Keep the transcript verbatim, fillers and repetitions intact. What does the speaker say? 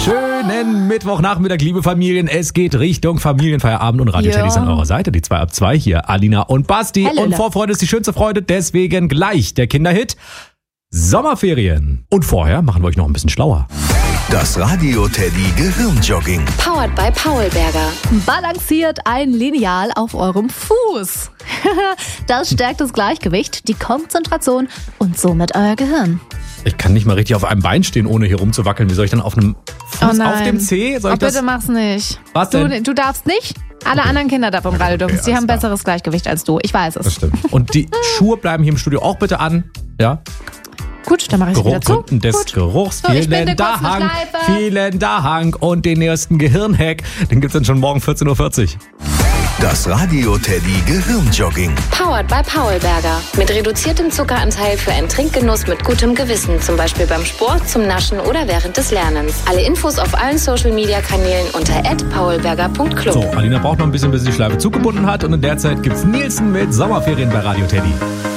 Schönen Mittwochnachmittag, liebe Familien. Es geht Richtung Familienfeierabend und Radio Ja. Teddy ist an eurer Seite. Die zwei ab zwei hier, Alina und Basti. Hallo. Und Vorfreude ist die schönste Freude, deswegen gleich der Kinderhit Sommerferien. Und vorher machen wir euch noch ein bisschen schlauer. Das Radio Teddy Gehirnjogging. Powered by Paulberger. Balanciert ein Lineal auf eurem Fuß. Das stärkt das Gleichgewicht, die Konzentration und somit euer Gehirn. Ich kann nicht mal richtig auf einem Bein stehen, ohne hier rumzuwackeln. Wie soll ich dann auf einem Fuß, Oh nein. auf dem Zeh? Soll Oh, ich das? bitte mach's nicht. Was Du, denn? du darfst nicht. Alle Okay. anderen Kinder da vom Radio dürfen. Okay, Sie alles haben klar. besseres Gleichgewicht als du. Ich weiß es. Das stimmt. Und die Schuhe bleiben hier im Studio auch bitte an. Ja. Gut, dann mache ich es wieder zu. Grund des Gut. Geruchs. So, ich binde Vielen kurz eine Dank. Schleife. Vielen Dank. Und den ersten Gehirnhack, den gibt's dann schon morgen vierzehn Uhr vierzig. Das Radio Teddy Gehirnjogging. Powered by Paulberger. Mit reduziertem Zuckeranteil für einen Trinkgenuss mit gutem Gewissen. Zum Beispiel beim Sport, zum Naschen oder während des Lernens. Alle Infos auf allen Social-Media-Kanälen unter at paulberger punkt club. So, Alina braucht noch ein bisschen, bis sie die Schleife zugebunden hat. Und in der Zeit gibt's Nielsen mit Sommerferien bei Radio Teddy.